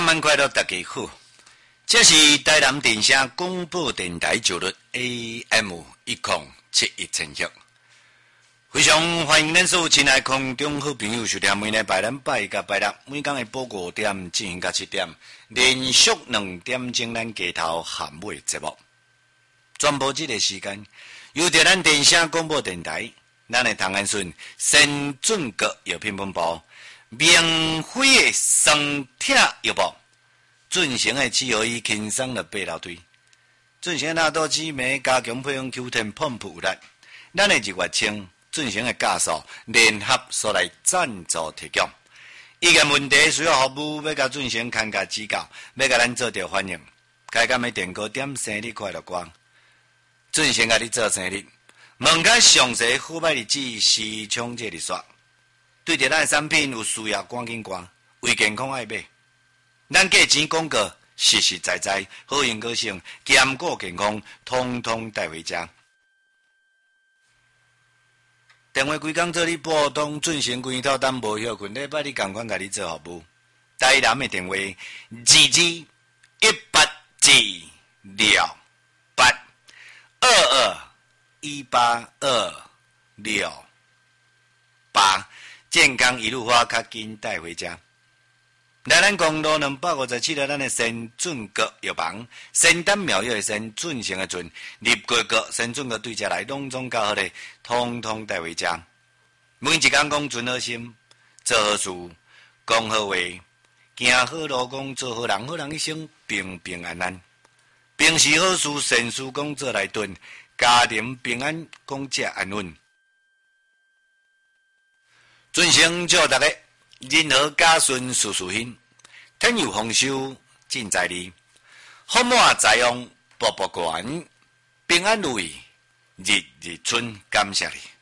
万万快乐，大家好！这是台南电声广播电台九律 AM1071千赫，非常欢迎咱所有亲爱空中好朋友收听每礼拜咱拜一甲拜六每天的播5点进行到7点，连续2点钟咱街头喊尾节目。全部这个时间，由着咱电声广播电台，咱的唐安顺先准国药品本部。明辉的双铁药包，进行的治疗伊轻松的背老堆，进行纳多脂酶加强配方 Q10 pomp 有力，咱的日月清进行的加速联合所来赞助提供。意见问题需要服务，要甲进行看家指教，要甲咱做着反应。开讲的电歌点生日快乐歌，进行甲你做生日，问较详细购买日子、时充这日刷。对着咱的产品有需要，赶紧赶，为健康爱买。咱价钱广告实实在在，好用个性，兼顾健康，通通带回家。电话规工做你拨通，进行规套单无休困，礼拜你共款甲你做服务。台南的电话2218282218，健康一路花，较紧带回家。来咱公路257号，咱的先准国药房，仙丹妙药的先进行的阵，入国先准国对家来，拢总较好的，通通带回家。每一工讲存好心，做好事，讲好话，行好路，讲做好人，好人一生平平安安。平时好事善事讲做来顿，家庭平安讲食安稳。尊称祝大家人和家顺事事兴，天有丰收尽在你，福满财旺步步高，平安如意日日春，感谢你。